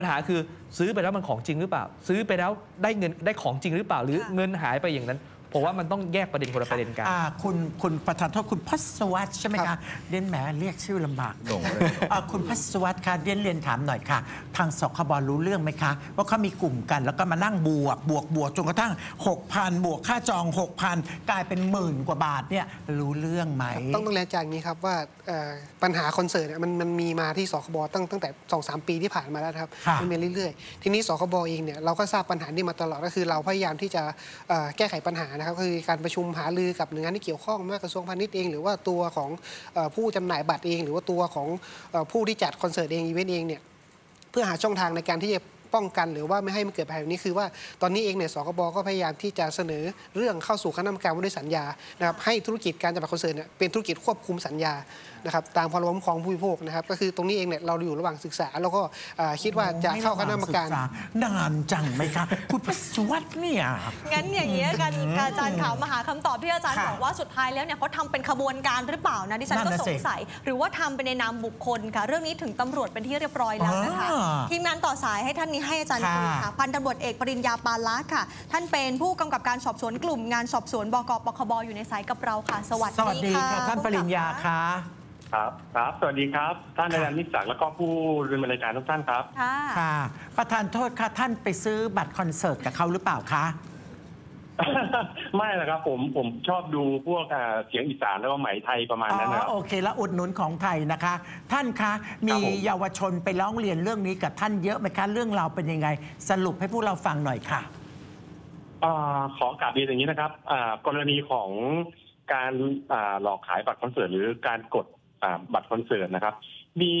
ปัญหาคือซื้อไปแล้วมันของจริงหรือเปล่าซื้อไปแล้วได้เงินได้ของจริงหรือเปล่าหรือเงินหายไปอย่างนั้นผมว่ามันต้องแยกประเด็นคนละประเด็นกันคุณประธานโทษคุณพัศวัตใช่ไหมคะเรียนแหมเรียกชื่อลำบากคุณพัศวัตค่ะเรียนถามหน่อยค่ะทางสคบรู้เรื่องไหมคะว่าเขามีกลุ่มกันแล้วก็มานั่งบวกจนกระทั่ง 6,000 บวกค่าจอง 6,000 กลายเป็น10,000 กว่าบาทเนี่ยรู้เรื่องไหมต้องเรียนจากนี้ครับว่าปัญหาคอนเสิร์ตเนี่ยมันมีมาที่สคบตั้งแต่ 2-3 ปีที่ผ่านมาแล้วครับมันมีเรื่อยๆทีนี้สคบเองเนี่ยเราก็ทราบปัญหานี้มาตลอดก็คือเราพยายามที่จะแก้ไขปัญหานะครับคือการประชุมหารือกับหน่วยงานที่เกี่ยวข้องไม่ว่ากระทรวงพาณิชย์เองหรือว่าตัวของผู้จำหน่ายบัตรเองหรือว่าตัวของผู้ที่จัดคอนเสิร์ตเองอีเวนต์เองเนี่ยเพื่อหาช่องทางในการที่จะป้องกันหรือว่าไม่ให้มันเกิดปัญหาแบบนี้คือว่าตอนนี้เองเนี่ยสคบก็พยายามที่จะเสนอเรื่องเข้าสู่คณะกรรมการว่าด้วยสัญญานะครับให้ธุรกิจการจัดคอนเสิร์ตเนี่ยเป็นธุรกิจควบคุมสัญญานะครับตามพรบคุ้มครองผู้บริโภคนะครับก็คือตรงนี้เองเนี่ยเราอยู่ระหว่างศึกษาแล้วก็คิดว่าจะเข้าคณะกรรมการนานจังไหมครับคุณพัศวัตเนี่ยงั้นอย่างนี้กันอาจารย์ข่าวมาหาคำตอบที่อาจารย์บอกว่าสุดท้ายแล้วเนี่ยเขาทำเป็นขบวนการหรือเปล่านะดิฉันก็สงสัยหรือว่าทำเป็นในนามบุคคลค่ะเรื่องนี้ถึงตำรวจเป็นที่เรียบร้อยแล้วนะคะทีมงานต่อสายให้ท่านนี้ให้อาจารย์คุยค่ะพันตำรวจเอกปริญญาปาละค่ะท่านเป็นผู้กำกับการสอบสวนกลุ่มงานสอบสวนบก.ปคบ.อยู่ในสายกับเราค่ะสวัสดีค่ะท่านปริญญาค่ะครับสวัสดีครับท่านอาจารย์นิสักแล้วก็ผู้ดำเนินรายการทุกท่านครับค่ะประธานโทษค่ะท่านไปซื้อบัตรคอนเสิร์ตกับเขาหรือเปล่าคะไม่หรอกครับผมชอบดูพวกเสียงอีสานแล้วก็ไหมไทยประมาณนั้นนะโอเคแล้วอุดหนุนของไทยนะคะท่านคะมีเยาวชนไปร้องเรียนเรื่องนี้กับท่านเยอะไหมคะเรื่องราวเป็นยังไงสรุปให้พวกเราฟังหน่อยค่ะขอกราบเรียนอย่างนี้นะครับกรณีของการหลอกขายบัตรคอนเสิร์ตหรือการกดบัตรคอนเสิร์ตนะครับมี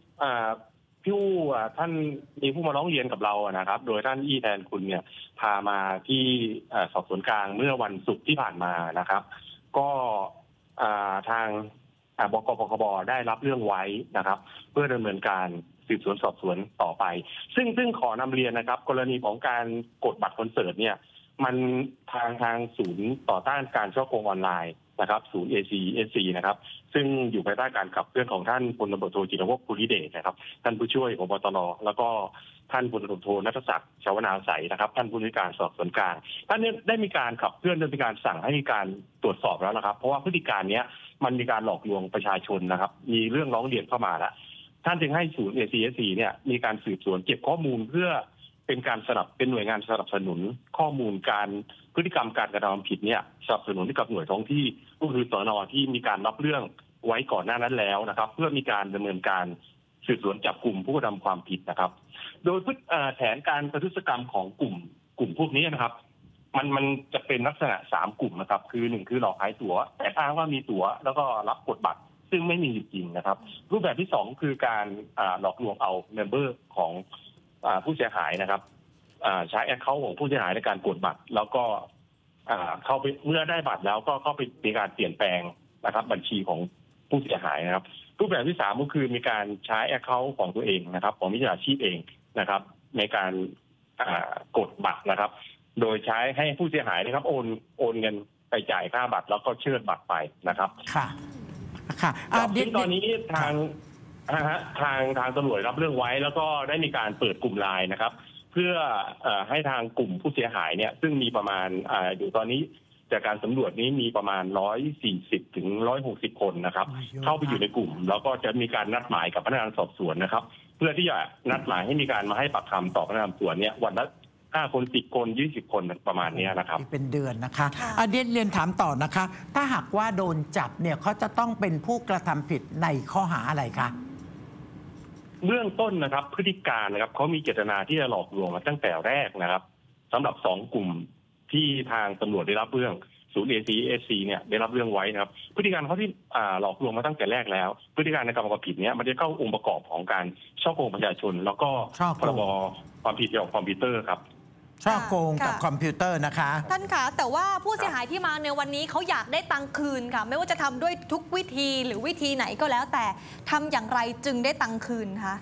ท่านมีผู้มาร้องเรียนกับเรานะครับโดยท่านอี้แทนคุณเนี่ยพามาที่สอบสวนกลางเมื่อวันศุกร์ที่ผ่านมานะครับก็ทางบก.ปคบ.ได้รับเรื่องไว้นะครับเพื่อดำเนินการสืบสวนสอบสวนต่อไปซึ่งขอนำเรียนนะครับกรณีของการกดบัตรคอนเสิร์ตเนี่ยมันทางศูนย์ต่อต้านการฉ้อโกงออนไลน์นะครับศูนย์ ACSC นะครับซึ่งอยู่ภายใต้การขับเคลื่อนของท่านพลตำรวจโทจิรภพ ภูริเดชนะครับท่านผู้ช่วยผบ.ตร.แล้วก็ท่านพลตำรวจโทณัฐศักดิ์ ชวนาใสนะครับท่านผู้อำนวยการสอบสวนกลางท่านได้มีการขับเคลื่อนได้มีการสั่งให้มีการตรวจสอบแล้วนะครับเพราะว่าพฤติการนี้มันมีการหลอกลวงประชาชนนะครับมีเรื่องร้องเรียนเข้ามาแล้วท่านจึงให้ศูนย์ ACSC เนี่ยมีการสืบสวนเก็บข้อมูลเพื่อเป็นหน่วยงานสนับสนุนข้อมูลการพฤติกรรมการกระทำผิดเนี่ยสนับสนุนให้กับหน่วยท้องที่ก็คือสน.ที่มีการรับเรื่องไว้ก่อนหน้านั้นแล้วนะครับเพื่อมีการดำเนินการสืบสวนจับกลุ่มผู้กระทำความผิดนะครับโดยแผนการประทุษกรรมของกลุ่มพวกนี้นะครับมันจะเป็นลักษณะ3กลุ่มนะครับคือ1คือหลอกขายตั๋วแต่อ้างว่ามีตั๋วแล้วก็รับกดบัตรซึ่งไม่มีอยู่จริงนะครับรูปแบบที่2คือการหลอกลวงเอาเมมเบอร์ของผู้เสียหายนะครับใช้แอคเคาท์ของผู้เสียหายในการกดบัตรแล้วก็เข้าไปเมื่อได้บัตรแล้วก็เข้าไปมีการเปลี่ยนแปลงนะครับบัญชีของผู้เสียหายนะครับรูปแบบที่3ก็คือมีการใช้แอคเคาท์ของตัวเองนะครับของมิจฉาชีพเองนะครับในการกดบัตรนะครับโดยใช้ให้ผู้เสียหายนะครับโอนเงินไปจ่ายค่าบัตรแล้วก็เชิดบัตรไปนะครับค่ะซึ่งตอนนี้ทางตำรวจรับเรื่องไว้แล้วก็ได้มีการเปิดกลุ่มไลน์นะครับเพื่อให้ทางกลุ่มผู้เสียหายเนี่ยซึ่งมีประมาณอยู่ตอนนี้จากการสำรวจนี้มีประมาณ140 ถึง 160 คนนะครับเข้าไปอยู่ในกลุ่มแล้วก็จะมีการนัดหมายกับพนักงานสอบสวนนะครับเพื่อที่จะนัดหมายให้มีการมาให้ปากคำต่อพนักงานสอบสวนเนี่ยวันละ5 คน 10 คน 20 คนประมาณนี้นะครับเป็นเดือนนะคะเรียนถามต่อนะคะถ้าหากว่าโดนจับเนี่ยเขาจะต้องเป็นผู้กระทำผิดในข้อหาอะไรคะเบื้องต้นนะครับพฤติการนะครับเขามีเจตนาที่จะหลอกลวงมาตั้งแต่แรกนะครับสำหรับ2กลุ่มที่ทางตำรวจได้รับเรื่องศูนย์ ACSC เนี่ยได้รับเรื่องไว้นะครับพฤติการเขาที่หลอกลวงมาตั้งแต่แรกแล้วพฤติการในการกระทำผิดเนี้ยมันจะเข้าองค์ประกอบของการฉ้อโกงประชาชนแล้วก็พรบความผิดเกี่ยวกับคอมพิวเตอร์ครับฉ้อโกงกับคอมพิวเตอร์นะคะท่านคะแต่ว่าผู้เสียหายที่มาในวันนี้เขาอยากได้ตังค์คืนค่ะไม่ว่าจะทำด้วยทุกวิธีหรือวิธีไหนก็แล้วแต่ทำอย่างไรจึงได้ตังค์คืนคะ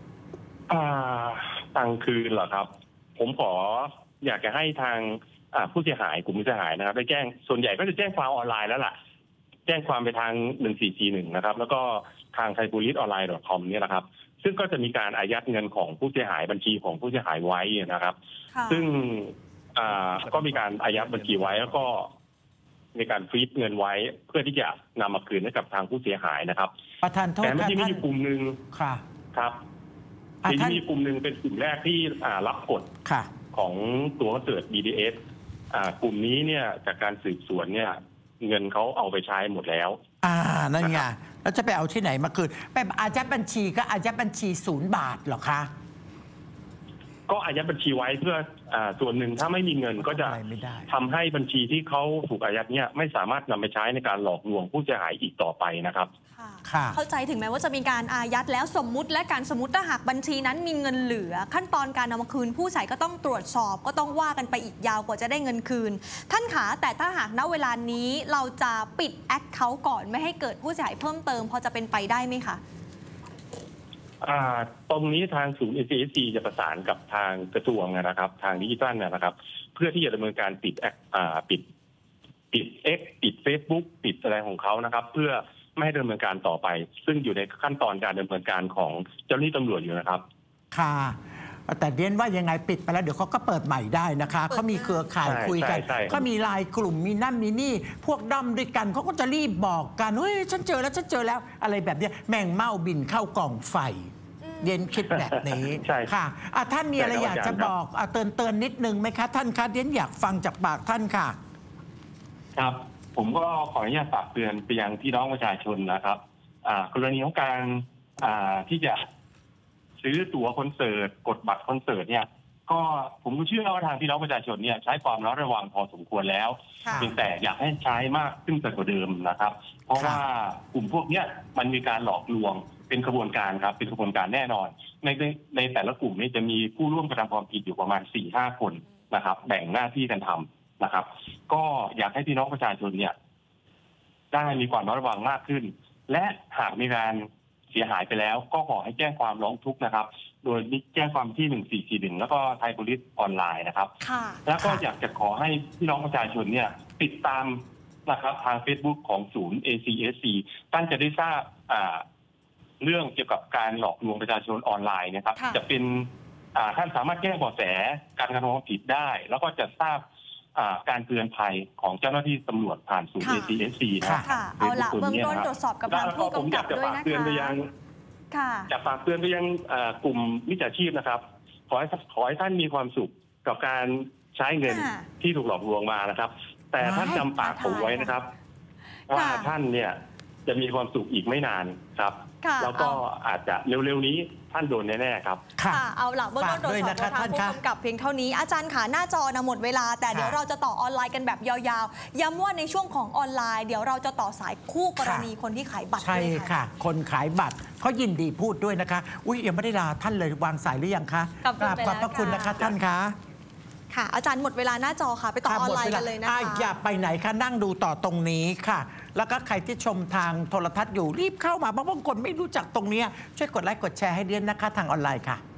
ตังค์คืนเหรอครับผมอยากจะให้ทางผู้เสียหายกลุ่มผู้เสียหายนะครับได้แจ้งส่วนใหญ่ก็จะแจ้งความออนไลน์แล้วล่ะแจ้งความไปทาง1441นะครับแล้วก็ทาง thaipoliceonline.com เนี่ยนะครับซึ่งก็จะมีการอายัดเงินของผู้เสียหายบัญชีของผู้เสียหายไว้นะครับ ซึ่งก็มีการอายัดบัญชีไว้แล้วก็มีการฟรีซเงินไว้เพื่อที่จะนำมาคืนให้กับทางผู้เสียหายนะครับประธานโทษแต่ไม่ใช่มีกลุ่มหนึ่งครับทีนี้มีกลุ่มหนึ่งเป็นกลุ่มแรกที่รับกฎของตัวคอนเสิร์ต BTS กลุ่มนี้เนี่ยจากการสืบสวนเนี่ยเงินเขาเอาไปใช้หมดแล้วนั่นไงแล้วจะไปเอาที่ไหนมาคืนไปอายัดบัญชีก็อายัดบัญชี0 บาทเหรอคะก็อายัดบัญชีไว้เพื่อส่วนหนึ่งถ้าไม่มีเงินก็จะทำให้บัญชีที่เขาถูกอายัดเนี่ยไม่สามารถนำไปใช้ในการหลอกลวงผู้เสียหายอีกต่อไปนะครับเข้าใจถึงแม้ว่าจะมีการอายัดแล้วสมมุติและการสมมติถ้าหากบัญชีนั้นมีเงินเหลือขั้นตอนการนำมาคืนผู้ใช้ก็ต้องตรวจสอบก็ต้องว่ากันไปอีกยาวกว่าจะได้เงินคืนท่านขาแต่ถ้าหากณเวลานี้เราจะปิดแอคเคาท์ก่อนไม่ให้เกิดผู้เสียหายเพิ่มเติมพอจะเป็นไปได้ไหมคะตรงนี้ทางศูนย์ ACSC จะประสานกับทางกระทรวงนะครับทางดิจิทัลนะครับเพื่อที่จะดำเนินการปิดX ปิด Facebook ปิดอะไรของเขานะครับเพื่อไม่ให้ดำเนินการต่อไปซึ่งอยู่ในขั้นตอนการดำเนินการของเจ้าหน้าที่ตำรวจอยู่นะครับค่ะแต่เรียนว่ายังไงปิดไปแล้วเดี๋ยวเขาก็เปิดใหม่ได้นะคะเขามีเครือข่ายคุยกันเขามีไลน์กลุ่มมีนั่นมีนี่พวกด้อมด้วยกันเขาก็จะรีบบอกกันเฮ้ยฉันเจอแล้วอะไรแบบนี้แมงเม่าบินเข้ากล่องไฟเรียนคิดแบบนี้ค่ะท่านมีอะไรอยากจะบอกเตือนนิดนึงไหมคะท่านคะเรียนอยากฟังจากปากท่านค่ะครับผมก็ขออนุญาตฝากเตือนไปยังพี่น้องประชาชนนะครับกรณีของการที่จะซื้อตั๋วคอนเสิร์ตกดบัตรคอนเสิร์ตเนี่ยก็ผมก็เชื่อว่าทางพี่น้องประชาชนเนี่ยใช้ความระมัดระวังพอสมควรแล้วเพียงแต่อยากให้ใช้มากขึ้นกว่าเดิมนะครับเพราะว่ากลุ่มพวกนี้มันมีการหลอกลวงเป็นขบวนการครับเป็นขบวนการแน่นอนในแต่ละกลุ่มนี้จะมีผู้ร่วมกระทำความผิดอยู่ประมาณ 4-5 คนนะครับแบ่งหน้าที่กันทำนะครับก็อยากให้พี่น้องประชาชนเนี่ยได้มีความระมัดระวังมากขึ้นและหากมีการเสียหายไปแล้วก็ขอให้แจ้งความร้องทุกข์นะครับโดยแจ้งความที่1441แล้วก็ไทยโพลิสออนไลน์นะครับแล้วก็อยากจะขอให้พี่น้องประชาชนเนี่ยติดตามนะครับทาง Facebook ของศูนย์ ACSC ท่านจะได้ทราบเรื่องเกี่ยวกับการหลอกลวงประชาชนออนไลน์นะครับจะเป็นท่านสามารถแจ้งเบาะแสการกระทำความผิดได้แล้วก็จะทราบการเตือนภัยของเจ้าหน้าที่ตำรวจผ่านศูนย์ ACSC นะเอาละเบื้องต้นตรวจสอบกับทางผู้กำกับด้วยนะคะจะฝากเตือนไปยังกลุ่มมิจฉาชีพนะครับขอให้ท่านมีความสุขกับการใช้เงินที่ถูกหลอกลวงมานะครับแต่ท่านจำปากผมไว้นะครับว่าท่านเนี่ยจะมีความสุขอีกไม่นานครับแล้วก็อาจจะเร็วๆนี้ท่านโดนแน่ๆครับเอาล่ะเบื้องต้นตรวจสอบทางผู้กำกับเพียงเท่านี้อาจารย์ขาหน้าจอหมดเวลาแต่เดี๋ยวเราจะต่อออนไลน์กันแบบยาวๆย้ำว่าในช่วงของออนไลน์เดี๋ยวเราจะต่อสายคู่กรณีคนที่ขายบัตรใช่ค่ะคนขายบัตรเขายินดีพูดด้วยนะคะอุ้ยยังไม่ได้ลาท่านเลยวางสายหรือยังคะขอบพระคุณนะคะท่านคะค่ะอาจารย์หมดเวลาหน้าจอค่ะไปต่อออนไลน์กันเลยนะคะอย่าไปไหนคะนั่งดูต่อตรงนี้ค่ะแล้วก็ใครที่ชมทางโทรทัศน์อยู่รีบเข้ามาเพราะบางคนไม่รู้จักตรงนี้ช่วยกดไลค์กดแชร์ให้เรียนนะคะทางออนไลน์ค่ะ